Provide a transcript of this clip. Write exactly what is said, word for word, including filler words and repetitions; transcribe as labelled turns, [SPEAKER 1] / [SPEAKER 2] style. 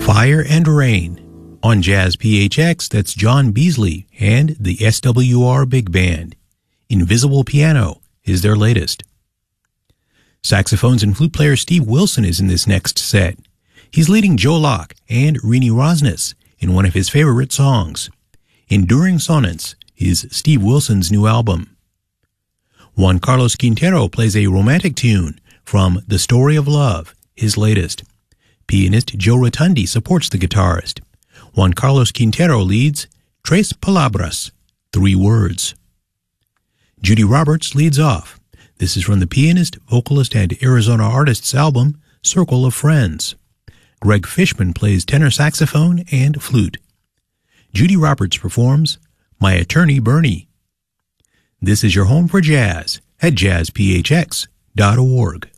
[SPEAKER 1] Fire and Rain. On Jazz P H X, that's John Beasley and the S W R Big Band. Invisible Piano is their latest. Saxophones and flute player Steve Wilson is in this next set. He's leading Joe Locke and Rini Rosnes in one of his favorite songs. Enduring Sonnets is Steve Wilson's new album. Juan Carlos Quintero plays a romantic tune from The Story of Love, his latest. Pianist Joe Rotundi supports the guitarist. Juan Carlos Quintero leads Tres Palabras, Three Words. Judy Roberts leads off. This is from the pianist, vocalist, and Arizona artist's album, Circle of Friends. Greg Fishman plays tenor saxophone and flute. Judy Roberts performs My Attorney Bernie. This is your home for jazz at jazz p h x dot org.